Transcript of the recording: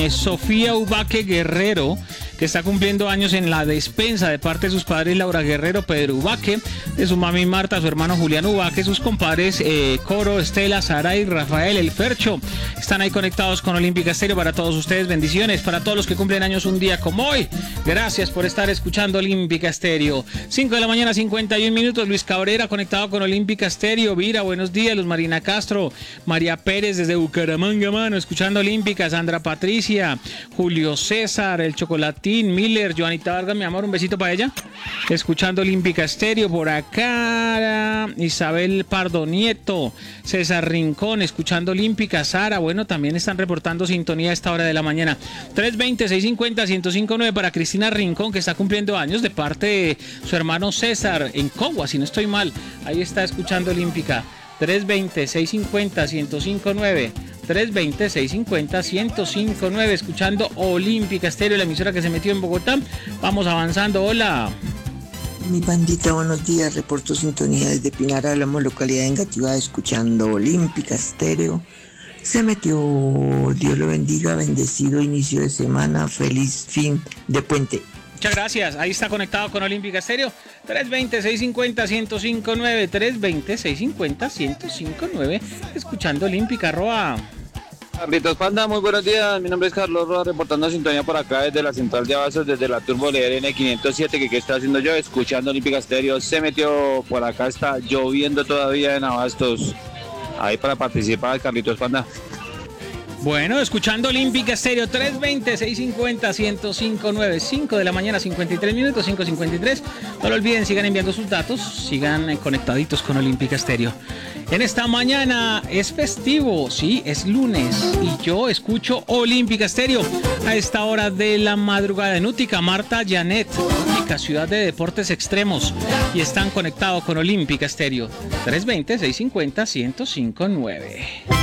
Sofía Ubaque Guerrero, que está cumpliendo años en la despensa, de parte de sus padres Laura Guerrero, Pedro Ubaque, de su mami Marta, su hermano Julián Ubaque, sus compadres Coro, Estela, Saray, Rafael, el Fercho. Están ahí conectados con Olímpica Estéreo. Para todos ustedes, bendiciones. Para todos los que cumplen años un día como hoy, gracias por estar escuchando Olímpica Estéreo. 5 de la mañana, 51 minutos. Luis Cabrera conectado con Olímpica Estéreo. Vira, buenos días. Luz Marina Castro, María Pérez desde Bucaramanga, mano, escuchando Olímpica. Sandra Patricia, Julio César, el Chocolatín, Miller, Joanita Vargas, mi amor, un besito para ella. Escuchando Olímpica Estéreo. Por acá, Isabel Pardo Nieto, César Rincón, escuchando Olímpica. Sara, bueno, también están reportando sintonía a esta hora de la mañana. 320-650-1059 para Cristina Rincón, que está cumpliendo años, de parte de su hermano César en Cogua, si no estoy mal. Ahí está escuchando Olímpica. 320-650-1059. 320-650-1059, escuchando Olímpica Estéreo, la emisora que se metió en Bogotá. Vamos avanzando. Hola. Mi pandita, buenos días. Reporto sintonía desde Pinar. Hablamos, localidad de Engativá, escuchando Olímpica Estéreo. Se metió, Dios lo bendiga, bendecido inicio de semana, feliz fin de puente. Muchas gracias, ahí está conectado con Olímpica Estéreo. 320-650-1059, 320-650-1059, escuchando Olímpica. Roa. Carlitos Panda, muy buenos días. Mi nombre es Carlos Roa, reportando sintonía por acá desde la central de Abastos, desde la Turbo Líder N507. ¿Qué está haciendo yo? Escuchando Olímpica Estéreo. Se metió por acá, está lloviendo todavía en Abastos. Ahí para participar, Carlitos Panda. Bueno, escuchando Olímpica Estéreo, 320-650-1059, 5 de la mañana, 53 minutos, 5:53. No lo olviden, sigan enviando sus datos, sigan conectaditos con Olímpica Estéreo. En esta mañana es festivo, sí, es lunes, y yo escucho Olímpica Estéreo a esta hora de la madrugada. En Útica, Marta Janet, Útica, ciudad de deportes extremos, y están conectados con Olímpica Estéreo, 320-650-1059.